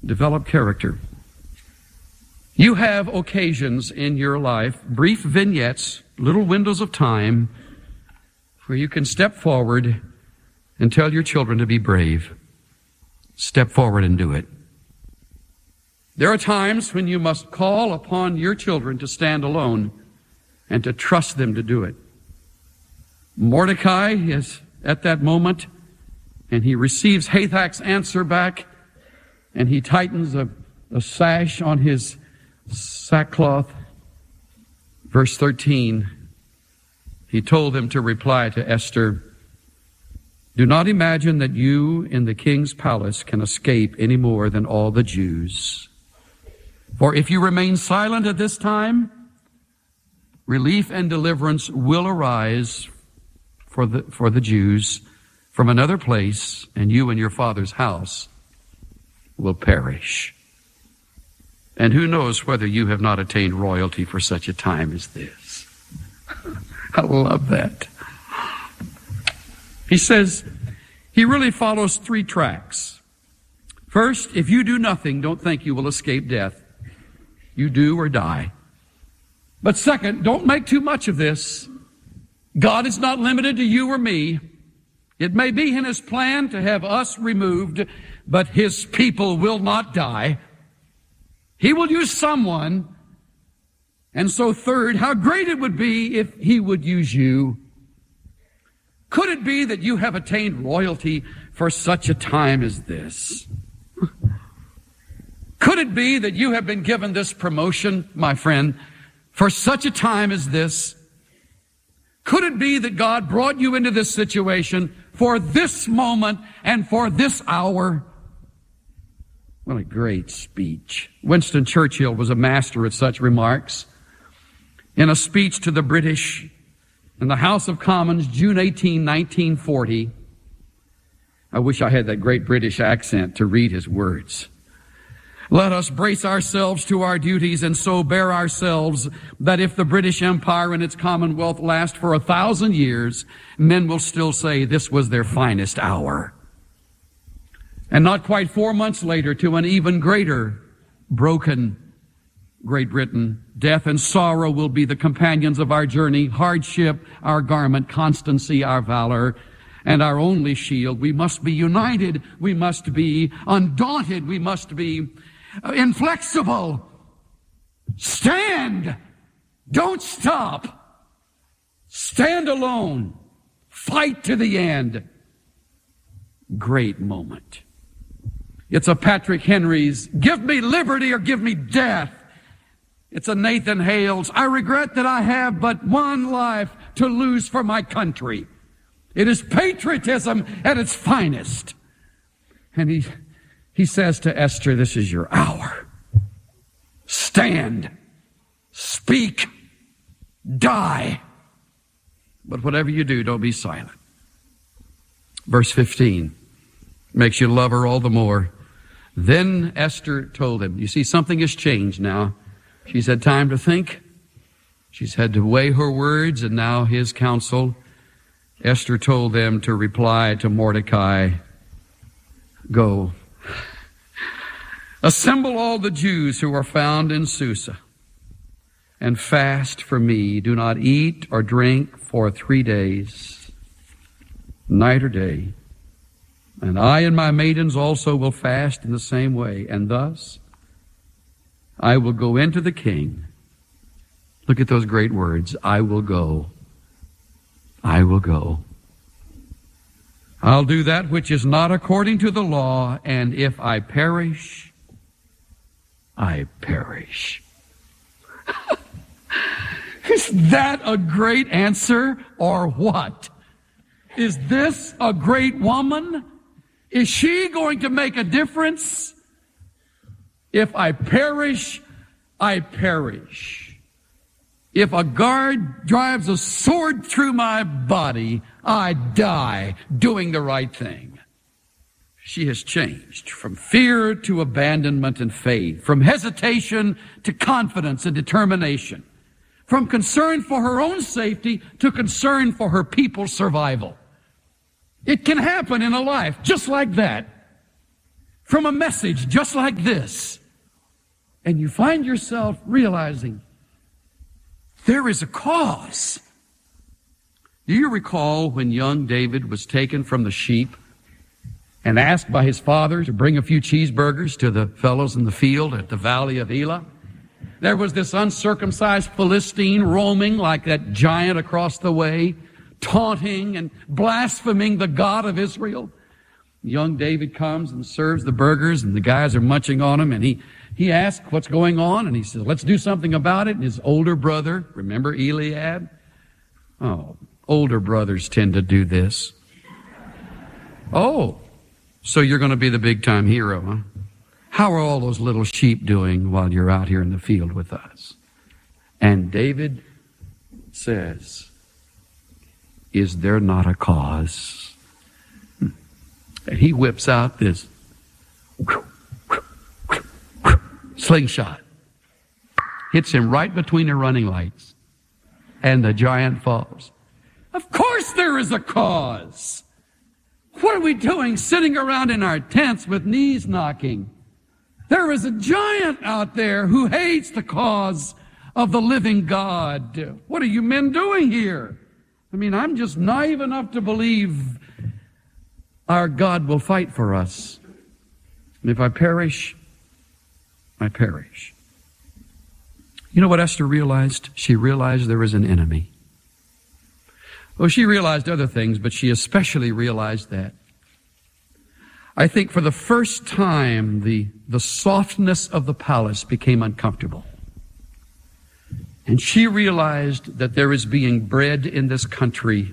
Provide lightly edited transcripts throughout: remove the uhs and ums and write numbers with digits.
develop character. You have occasions in your life, brief vignettes, little windows of time, where you can step forward and tell your children to be brave. Step forward and do it. There are times when you must call upon your children to stand alone and to trust them to do it. Mordecai is at that moment, and he receives Hathach's answer back, and he tightens a sash on his sackcloth. Verse 13, he told them to reply to Esther, "Do not imagine that you in the king's palace can escape any more than all the Jews. For if you remain silent at this time, relief and deliverance will arise for the Jews from another place, and you and your father's house will perish. And who knows whether you have not attained royalty for such a time as this." I love that. He says, he really follows three tracks. First, if you do nothing, don't think you will escape death. You do or die. But second, don't make too much of this. God is not limited to you or me. It may be in His plan to have us removed, but His people will not die. He will use someone. And so third, how great it would be if He would use you. Could it be that you have attained royalty for such a time as this? Could it be that you have been given this promotion, my friend, for such a time as this? Could it be that God brought you into this situation for this moment and for this hour? What a great speech. Winston Churchill was a master at such remarks. In a speech to the British in the House of Commons, June 18, 1940, I wish I had that great British accent to read his words. "Let us brace ourselves to our duties and so bear ourselves that if the British Empire and its Commonwealth last for 1,000 years, men will still say this was their finest hour." And not quite 4 months later, to an even greater broken Great Britain, "Death and sorrow will be the companions of our journey, hardship our garment, constancy our valor, and our only shield. We must be united. We must be undaunted. We must be inflexible. Stand. Don't stop. Stand alone. Fight to the end." Great moment. It's a Patrick Henry's, "Give me liberty or give me death." It's a Nathan Hale's, "I regret that I have but one life to lose for my country." It is patriotism at its finest. And he says to Esther, "This is your hour. Stand, speak, die. But whatever you do, don't be silent." Verse 15 makes you love her all the more. Then Esther told him, you see, something has changed now. She's had time to think. She's had to weigh her words and now his counsel. Esther told them to reply to Mordecai, "Go, assemble all the Jews who are found in Susa, and fast for me. Do not eat or drink for 3 days, night or day. And I and my maidens also will fast in the same way. And thus I will go into the king." Look at those great words. I will go. I will go. "I'll do that which is not according to the law, and if I perish, I perish." Is that a great answer or what? Is this a great woman? Is she going to make a difference? If I perish, I perish. If a guard drives a sword through my body, I die doing the right thing. She has changed from fear to abandonment and faith, from hesitation to confidence and determination, from concern for her own safety to concern for her people's survival. It can happen in a life just like that. from a message just like this, and you find yourself realizing there is a cause. Do you recall when young David was taken from the sheep and asked by his father to bring a few cheeseburgers to the fellows in the field at the Valley of Elah? There was this uncircumcised Philistine roaming like that giant across the way, taunting and blaspheming the God of Israel. Young David comes and serves the burgers, and the guys are munching on him, and he asks what's going on, and he says, let's do something about it. And his older brother, remember Eliab? Oh, older brothers tend to do this. Oh, so you're going to be the big-time hero, huh? How are all those little sheep doing while you're out here in the field with us? And David says, is there not a cause? And he whips out this slingshot, hits him right between the running lights, and the giant falls. Of course there is a cause. What are we doing sitting around in our tents with knees knocking? There is a giant out there who hates the cause of the living God. What are you men doing here? I mean, I'm just naive enough to believe our God will fight for us. And if I perish, I perish. You know what Esther realized? She realized there is an enemy. Well, she realized other things, but she especially realized that. I think for the first time, the softness of the palace became uncomfortable. And she realized that there is being bred in this country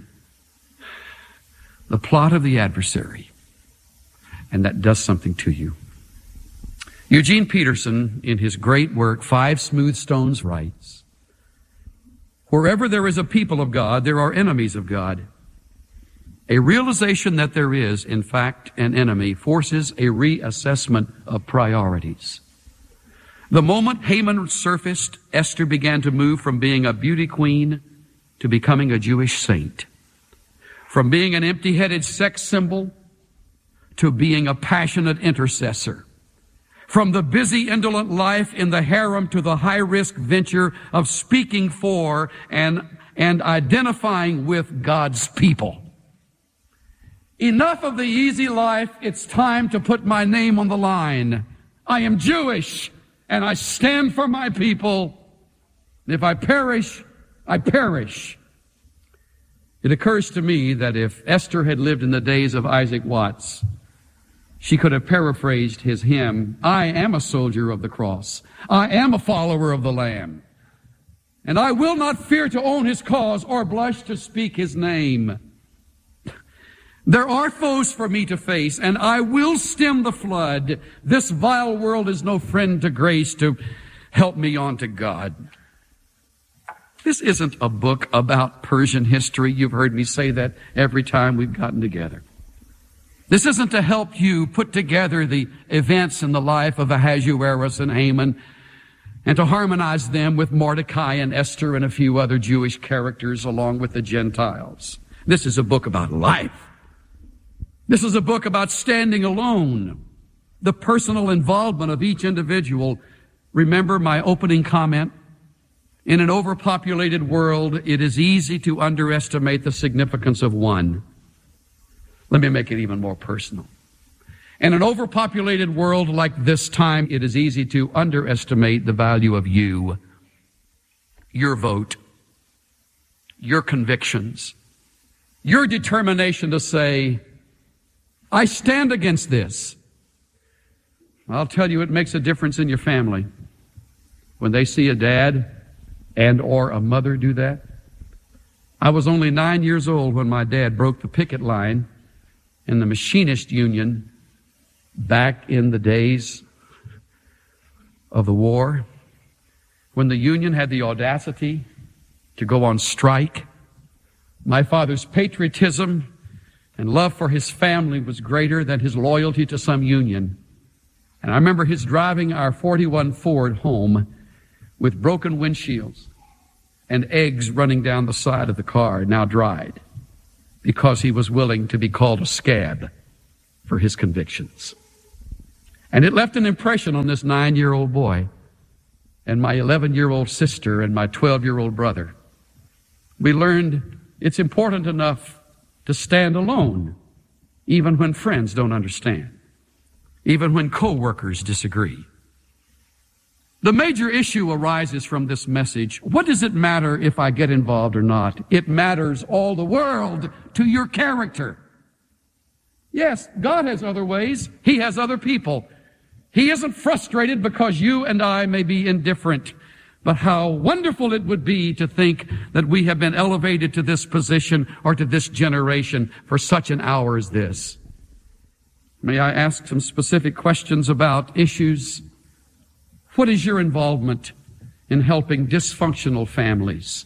the plot of the adversary. And that does something to you. Eugene Peterson, in his great work, Five Smooth Stones, writes, wherever there is a people of God, there are enemies of God. A realization that there is, in fact, an enemy forces a reassessment of priorities. The moment Haman surfaced, Esther began to move from being a beauty queen to becoming a Jewish saint. From being an empty-headed sex symbol to being a passionate intercessor. From the busy, indolent life in the harem to the high-risk venture of speaking for and identifying with God's people. Enough of the easy life. It's time to put my name on the line. I am Jewish, and I stand for my people. If I perish, I perish. It occurs to me that if Esther had lived in the days of Isaac Watts, she could have paraphrased his hymn, I am a soldier of the cross. I am a follower of the Lamb. And I will not fear to own his cause or blush to speak his name. There are foes for me to face, and I will stem the flood. This vile world is no friend to grace to help me on to God. This isn't a book about Persian history. You've heard me say that every time we've gotten together. This isn't to help you put together the events in the life of Ahasuerus and Haman and to harmonize them with Mordecai and Esther and a few other Jewish characters along with the Gentiles. This is a book about life. This is a book about standing alone, the personal involvement of each individual. Remember my opening comment? In an overpopulated world, it is easy to underestimate the significance of one. Let me make it even more personal. In an overpopulated world like this time, it is easy to underestimate the value of you, your vote, your convictions, your determination to say, I stand against this. I'll tell you, it makes a difference in your family when they see a dad and or a mother do that. I was only 9 years old when my dad broke the picket line in the machinist union back in the days of the war, when the union had the audacity to go on strike. My father's patriotism and love for his family was greater than his loyalty to some union. And I remember his driving our 41 Ford home with broken windshields and eggs running down the side of the car, now dried, because he was willing to be called a scab for his convictions. And it left an impression on this 9-year-old boy and my 11-year-old sister and my 12-year-old brother. We learned it's important enough to stand alone, even when friends don't understand, even when co-workers disagree. The major issue arises from this message. What does it matter if I get involved or not? It matters all the world to your character. Yes, God has other ways. He has other people. He isn't frustrated because you and I may be indifferent. But how wonderful it would be to think that we have been elevated to this position or to this generation for such an hour as this. May I ask some specific questions about issues? What is your involvement in helping dysfunctional families?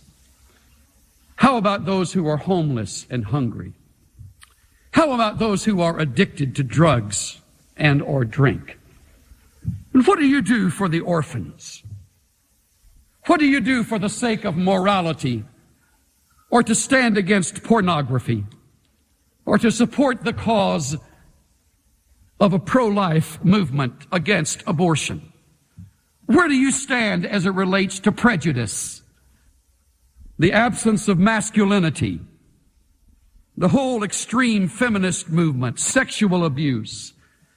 How about those who are homeless and hungry? How about those who are addicted to drugs and or drink? And what do you do for the orphans? What do you do for the sake of morality, or to stand against pornography, or to support the cause of a pro-life movement against abortion? Where do you stand as it relates to prejudice, the absence of masculinity, the whole extreme feminist movement, sexual abuse?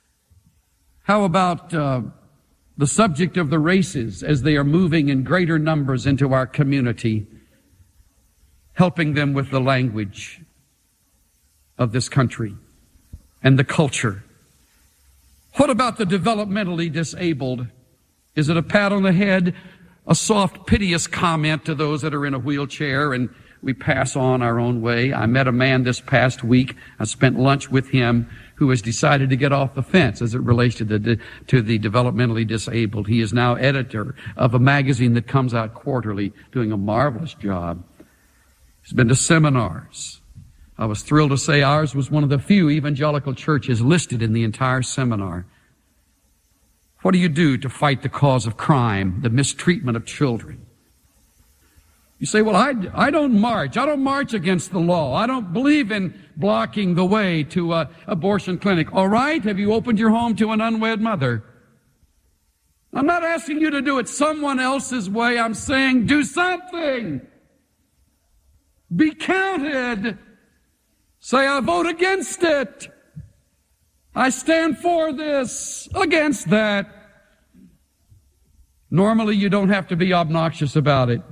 How about the subject of the races as they are moving in greater numbers into our community, helping them with the language of this country and the culture? What about the developmentally disabled? Is it a pat on the head, a soft, piteous comment to those that are in a wheelchair, and we pass on our own way? I met a man this past week. I spent lunch with him who has decided to get off the fence as it relates to the developmentally disabled. He is now editor of a magazine that comes out quarterly, doing a marvelous job. He's been to seminars. I was thrilled to say ours was one of the few evangelical churches listed in the entire seminar. What do you do to fight the cause of crime, the mistreatment of children? You say, well, I don't march. I don't march against the law. I don't believe in blocking the way to an abortion clinic. All right, have you opened your home to an unwed mother? I'm not asking you to do it someone else's way. I'm saying do something. Be counted. Say, I vote against it. I stand for this, against that. Normally, you don't have to be obnoxious about it.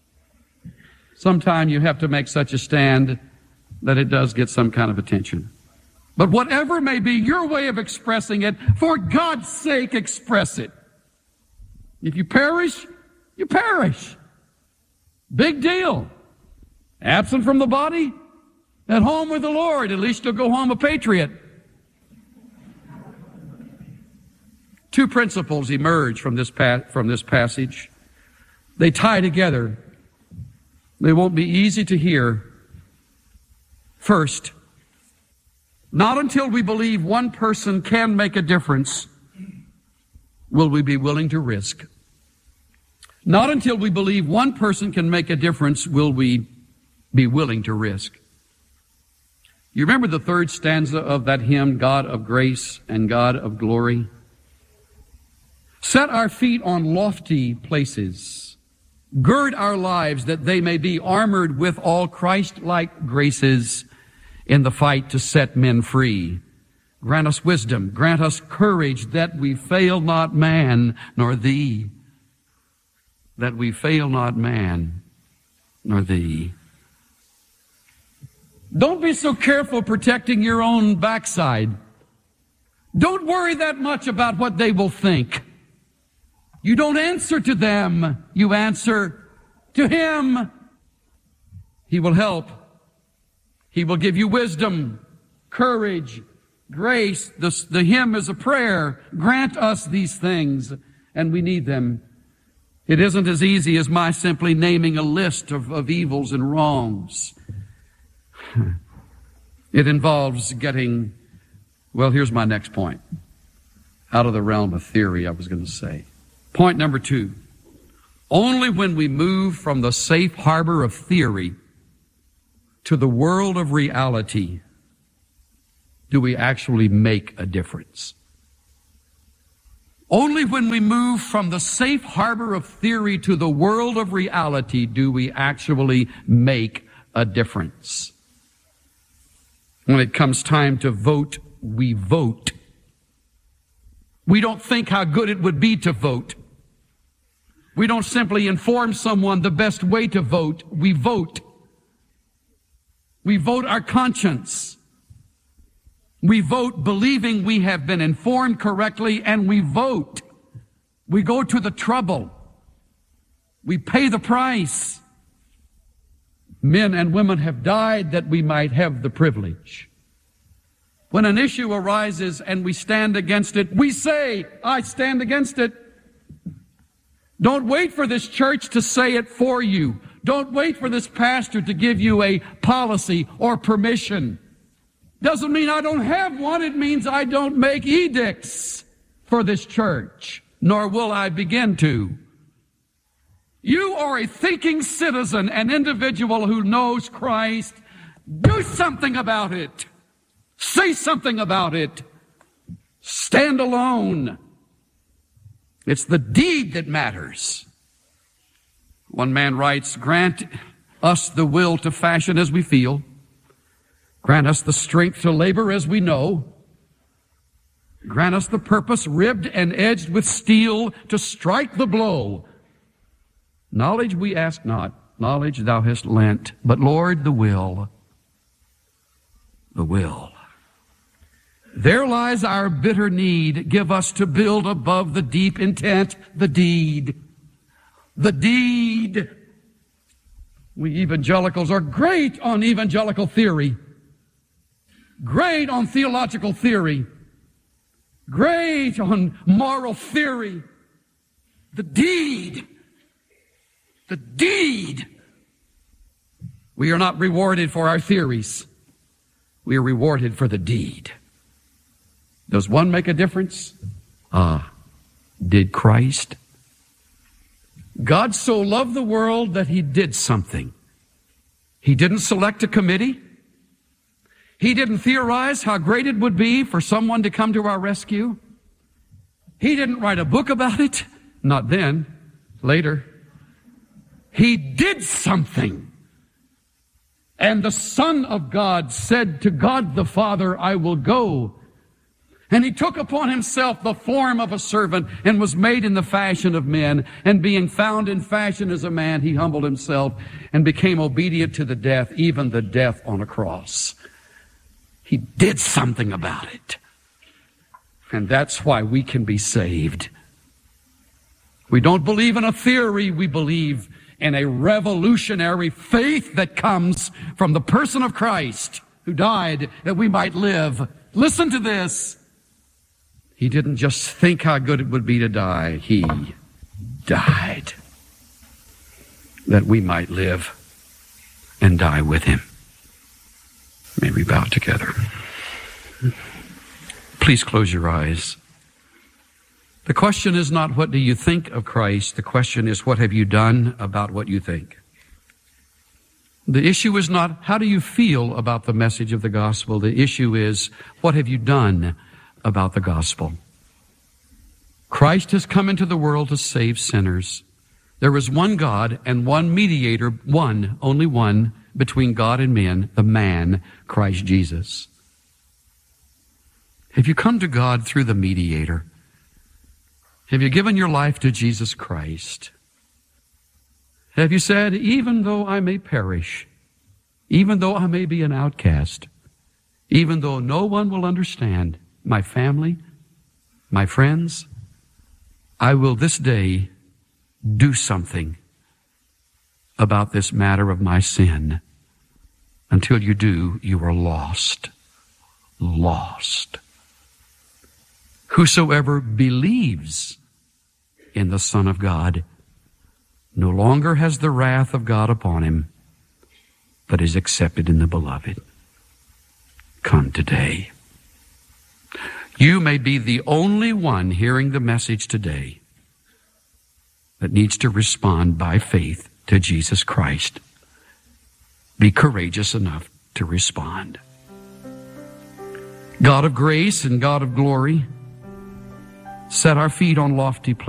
Sometimes you have to make such a stand that it does get some kind of attention. But whatever may be your way of expressing it, for God's sake, express it. If you perish, you perish. Big deal. Absent from the body, at home with the Lord. At least you'll go home a patriot. Two principles emerge from this passage. They tie together. They won't be easy to hear. First, not until we believe one person can make a difference will we be willing to risk. Not until we believe one person can make a difference will we be willing to risk. You remember the third stanza of that hymn, God of Grace and God of Glory? Set our feet on lofty places. Gird our lives that they may be armored with all Christ-like graces in the fight to set men free. Grant us wisdom, grant us courage that we fail not man nor thee. That we fail not man nor thee. Don't be so careful protecting your own backside. Don't worry that much about what they will think. You don't answer to them. You answer to Him. He will help. He will give you wisdom, courage, grace. The hymn is a prayer. Grant us these things, and we need them. It isn't as easy as my simply naming a list of evils and wrongs. It involves getting, well, here's my next point, out of the realm of theory, I was going to say. Point number 2. Only when we move from the safe harbor of theory to the world of reality do we actually make a difference. Only when we move from the safe harbor of theory to the world of reality do we actually make a difference. When it comes time to vote, we vote. We don't think how good it would be to vote. We don't simply inform someone the best way to vote. We vote. We vote our conscience. We vote believing we have been informed correctly, and we vote. We go to the trouble. We pay the price. Men and women have died that we might have the privilege. When an issue arises and we stand against it, we say, I stand against it. Don't wait for this church to say it for you. Don't wait for this pastor to give you a policy or permission. Doesn't mean I don't have one. It means I don't make edicts for this church, nor will I begin to. You are a thinking citizen, an individual who knows Christ. Do something about it. Say something about it. Stand alone. It's the deed that matters. One man writes, grant us the will to fashion as we feel. Grant us the strength to labor as we know. Grant us the purpose ribbed and edged with steel to strike the blow. Knowledge we ask not, knowledge thou hast lent, but Lord, the will. The will. There lies our bitter need. Give us to build above the deep intent, the deed. The deed. We evangelicals are great on evangelical theory. Great on theological theory. Great on moral theory. The deed. The deed. We are not rewarded for our theories. We are rewarded for the deed. Does one make a difference? Did Christ? God so loved the world that he did something. He didn't select a committee. He didn't theorize how great it would be for someone to come to our rescue. He didn't write a book about it. Not then. Later. He did something. And the Son of God said to God the Father, I will go. And he took upon himself the form of a servant and was made in the fashion of men. And being found in fashion as a man, he humbled himself and became obedient to the death, even the death on a cross. He did something about it. And that's why we can be saved. We don't believe in a theory. We believe in a revolutionary faith that comes from the person of Christ who died that we might live. Listen to this. He didn't just think how good it would be to die. He died that we might live and die with him. May we bow together. Please close your eyes. The question is not what do you think of Christ. The question is what have you done about what you think. The issue is not how do you feel about the message of the gospel. The issue is what have you done about the gospel. Christ has come into the world to save sinners. There is one God and one mediator, only one, between God and men, the man, Christ Jesus. Have you come to God through the mediator? Have you given your life to Jesus Christ? Have you said, even though I may perish, even though I may be an outcast, even though no one will understand, my family, my friends, I will this day do something about this matter of my sin. Until you do, you are lost. Lost. Whosoever believes in the Son of God no longer has the wrath of God upon him, but is accepted in the Beloved. Come today. You may be the only one hearing the message today that needs to respond by faith to Jesus Christ. Be courageous enough to respond. God of grace and God of glory, set our feet on lofty places.